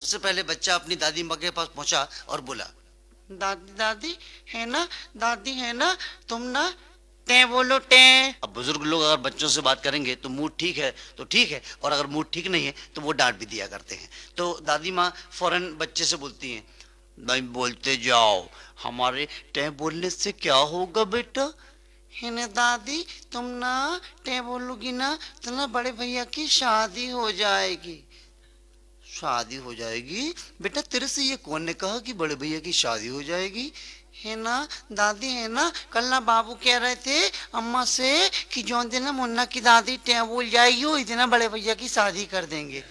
सबसे पहले बच्चा अपनी दादी माँ के पास पहुंचा और बोला, दादी दादी है ना, दादी है ना, तुम ना टे बोलो टे। अब बुजुर्ग लोग अगर बच्चों से बात करेंगे तो मूड ठीक है तो ठीक है, और अगर मूड ठीक नहीं है तो वो डांट भी दिया करते हैं। तो दादी माँ फौरन बच्चे से बोलती हैं, नहीं बोलते जाओ, हमारे टे बोलने से क्या होगा बेटा। है ना दादी, तुम ना टे बोलोगी ना तो ना बड़े भैया की शादी हो जाएगी। शादी हो जाएगी? बेटा तेरे से ये कौन ने कहा कि बड़े भैया की शादी हो जाएगी। है ना दादी, है ना, कल ना बाबू कह रहे थे अम्मा से कि जो दिन ना मुन्ना की दादी टे बोल जाएगी उस दिन बड़े भैया की शादी कर देंगे।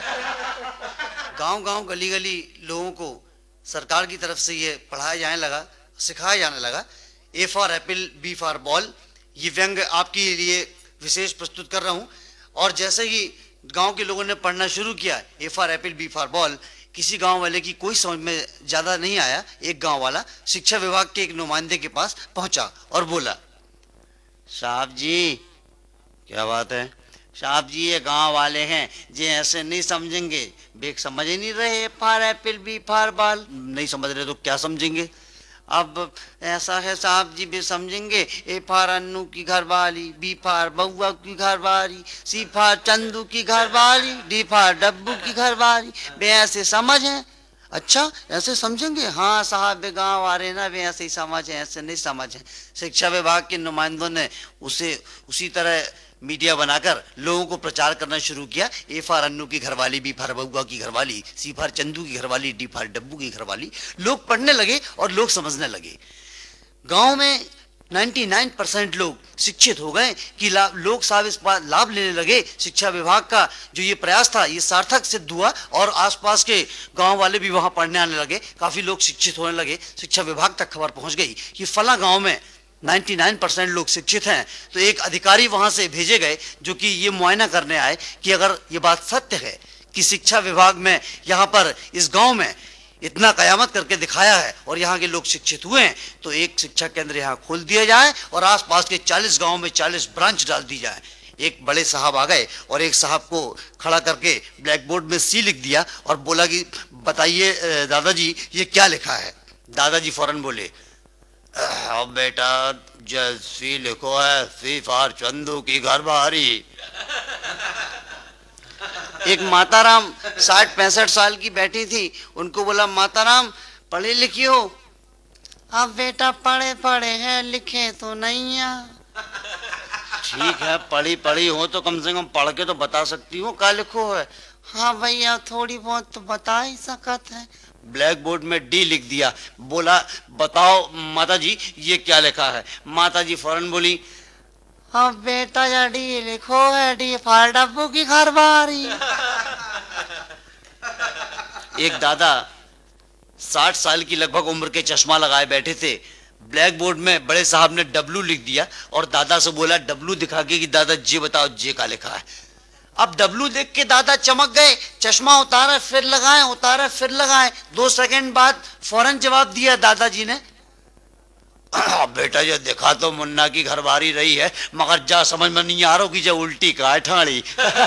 गांव गांव गली गली लोगों को सरकार की तरफ से ये पढ़ाया जाने लगा, सिखाया जाने लगा। A for Apple, B for ball, ये व्यंग आपके लिए विशेष प्रस्तुत कर रहा हूँ। और जैसे ही गांव के लोगों ने पढ़ना शुरू किया, A for Apple B for ball, किसी गांव वाले की कोई समझ में ज़्यादा नहीं आया। एक गांव वाला शिक्षा विभाग के एक नुमाइंदे के पास पहुंचा और बोला, साहब जी। क्या बात है? साहब जी ये गांव वाले हैं, जे ऐसे नहीं समझेंगे, बेक समझ ही नहीं रहे। A for Apple B for ball नहीं समझ रहे तो क्या समझेंगे। अब ऐसा है साहब जी, भी समझेंगे। ए फॉर अन्नू की घरवाली, बी फॉर बउआ की घरवाली, सी फॉर चंदू की घरवाली, डी फॉर डब्बू की घरवाली। वे ऐसे समझ हैं? अच्छा ऐसे समझेंगे? हाँ साहब, वे गाँव वाले ना वे ऐसे ही समझ हैं, ऐसे नहीं समझ हैं। शिक्षा विभाग के नुमाइंदों ने उसे उसी तरह मीडिया बनाकर लोगों को प्रचार करना शुरू किया। ए फॉर अन्नू की घरवाली, बी फॉर बउआ की घरवाली, सी फॉर चंदू की घरवाली, डी फॉर डब्बू की घरवाली। लोग पढ़ने लगे और लोग समझने लगे। गांव में 99% लोग शिक्षित हो गए कि लोग साहब इस बात लाभ लेने लगे। शिक्षा विभाग का जो ये प्रयास था ये सार्थक सिद्ध हुआ और आसपास के गांव वाले भी वहां पढ़ने आने लगे। काफी लोग शिक्षित होने लगे। शिक्षा विभाग तक खबर पहुंच गई कि फला गांव में 99% लोग शिक्षित हैं। तो एक अधिकारी वहां से भेजे गए जो कि ये मुआयना करने आए कि अगर ये बात सत्य है कि शिक्षा विभाग में यहाँ पर इस गांव में इतना कयामत करके दिखाया है और यहाँ के लोग शिक्षित हुए हैं, तो एक शिक्षा केंद्र यहाँ खोल दिया जाए और आसपास के 40 गांव में 40 ब्रांच डाल दी जाए। एक बड़े साहब आ गए और एक साहब को खड़ा करके ब्लैक बोर्ड में सी लिख दिया और बोला कि बताइए दादाजी ये क्या लिखा है। दादाजी फौरन बोले, अब बेटा जैसी लिखो है, सी फॉर चंदू की घरवाली। एक माताराम 60-65 साल की बैठी थी, उनको बोला, माताराम पढ़ी लिखी हो? अब बेटा पढ़े पढ़े हैं, लिखे तो नहीं है। ठीक है, पढ़ी पढ़ी हो तो कम से कम पढ़ के तो बता सकती हो, क्या लिखो है? हाँ भैया थोड़ी बहुत तो बता ही सकत है। ब्लैक बोर्ड में डी लिख दिया। बोला, बताओ माता जी ये क्या लिखा है। माता जी फौरन बोली, अब बेटा या डी लिखो है, डी फॉर डब्बू की घरवाली। एक दादा 60 साल की लगभग उम्र के चश्मा लगाए बैठे थे। ब्लैक बोर्ड में बड़े साहब ने डब्लू लिख दिया और दादा से बोला डब्लू दिखा के कि दादा जी बताओ जे का लिखा है। अब डब्लू देख के दादा चमक गए, चश्मा उतारा फिर लगाए, उतारा फिर लगाए। 2 सेकंड बाद फौरन जवाब दिया दादाजी ने, बेटा ये देखा तो मुन्ना की घरवाली रही है, मगर जा समझ में नहीं आ रहा कि जो उल्टी का है ठाणी।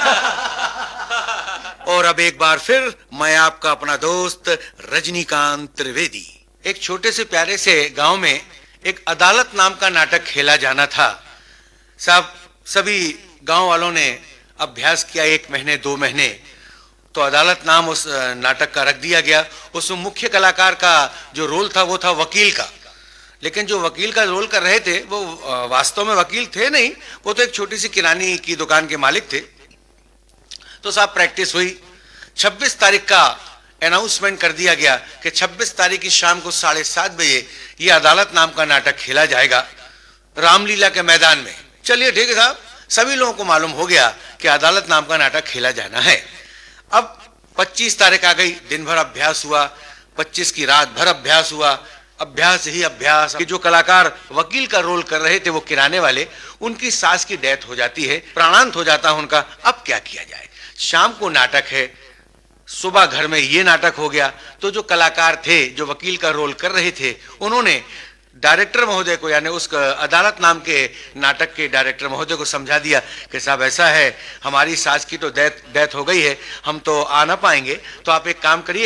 और अब एक बार फिर मैं आपका अपना दोस्त रजनीकांत त्रिवेदी। एक छोटे से प्यारे से गांव में एक अदालत नाम का नाटक खेला जाना था। साहब सभी गांव वालों ने अभ्यास किया 1 महीने 2 महीने, तो अदालत नाम उस नाटक का रख दिया गया। उसमें मुख्य कलाकार का जो रोल था वो था वकील का, लेकिन जो वकील का रोल कर रहे थे वो वास्तव में वकील थे नहीं, वो तो एक छोटी सी किरानी की दुकान के मालिक थे। तो साहब प्रैक्टिस हुई। 26 तारीख का अनाउंसमेंट कर दिया गया कि 26 तारीख की शाम को 7:30 बजे ये अदालत नाम का नाटक खेला जाएगा रामलीला के मैदान में। चलिए ठीक है साहब, सभी लोगों को मालूम हो गया कि अदालत नाम का नाटक खेला जाना है। अब 25 तारीख आ गई, दिन भर अभ्यास हुआ, 25 की रात भर अभ्यास हुआ, अभ्यास ही अभ्यास। कि जो कलाकार वकील का रोल कर रहे थे वो किराने वाले, उनकी सास की डेथ हो जाती है, प्राणांत हो जाता है उनका। अब क्या किया जाए? शाम को नाटक है, सुबह घर में ये नाटक हो गया। तो जो कलाकार थे जो वकील का रोल कर रहे थे, उन्होंने डायरेक्टर महोदय को, यानी उस अदालत नाम के नाटक के डायरेक्टर महोदय को समझा दिया कि साहब ऐसा है, हमारी सास की तो डेथ हो गई है, हम तो आ ना पाएंगे, तो आप एक काम करिए,